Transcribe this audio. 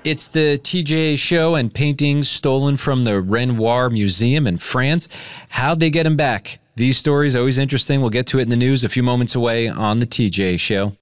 It's the TJ show and paintings stolen from the Renoir Museum in France. How'd they get them back? These stories, always interesting. We'll get to it in the news a few moments away on the TJ show.